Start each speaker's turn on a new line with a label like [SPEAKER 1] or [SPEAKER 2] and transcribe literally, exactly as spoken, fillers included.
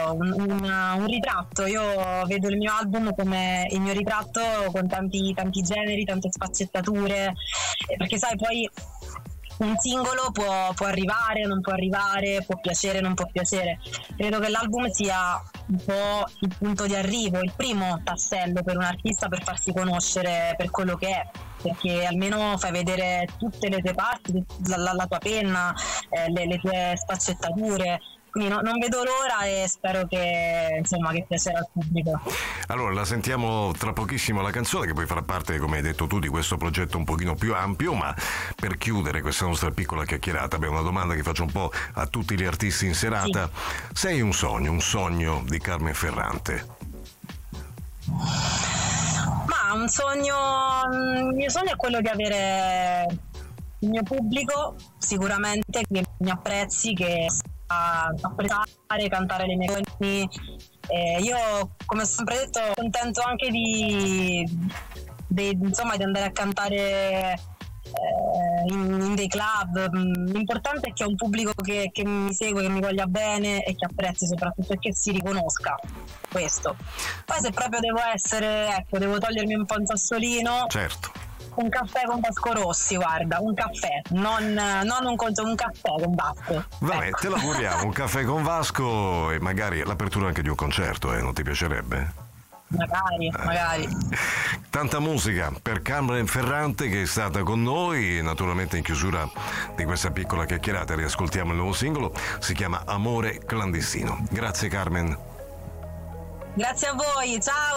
[SPEAKER 1] un, un, un ritratto. Io vedo il mio album come il mio ritratto, con tanti, tanti generi, tante sfaccettature, perché sai, poi un singolo può, può arrivare, non può arrivare, può piacere, non può piacere. Credo che l'album sia un po' il punto di arrivo, il primo tassello per un artista per farsi conoscere per quello che è, perché almeno fai vedere tutte le tue parti, la, la, la tua penna, eh, le, le tue sfaccettature. Quindi no, non vedo l'ora e spero che, insomma, che piacerà al pubblico.
[SPEAKER 2] Allora la sentiamo tra pochissimo la canzone, che poi farà parte, come hai detto tu, di questo progetto un pochino più ampio. Ma per chiudere questa nostra piccola chiacchierata abbiamo una domanda che faccio un po' a tutti gli artisti in serata. Sì. Sei un sogno, un sogno di Carmen Ferrante?
[SPEAKER 1] Ma un sogno, il mio sogno è quello di avere il mio pubblico, sicuramente, che mi apprezzi, che a apprezzare, cantare le mie canzoni. Eh, io, come ho sempre detto, sono contento anche di, di, insomma, di andare a cantare eh, in, in dei club. L'importante è che ho un pubblico che, che mi segue, che mi voglia bene e che apprezzi soprattutto e che si riconosca. Questo. Poi se proprio devo essere, ecco, devo togliermi un po' un sassolino.
[SPEAKER 2] Certo.
[SPEAKER 1] Un caffè con Vasco Rossi, guarda, un caffè, non, non un conto, un caffè con Vasco.
[SPEAKER 2] Vabbè,
[SPEAKER 1] ecco.
[SPEAKER 2] Te l'auguriamo, un caffè con Vasco e magari l'apertura anche di un concerto, eh, non ti piacerebbe?
[SPEAKER 1] Magari, eh. magari.
[SPEAKER 2] Tanta musica per Carmen Ferrante, che è stata con noi. Naturalmente in chiusura di questa piccola chiacchierata riascoltiamo il nuovo singolo, si chiama Amore clandestino. Grazie Carmen.
[SPEAKER 1] Grazie a voi, ciao.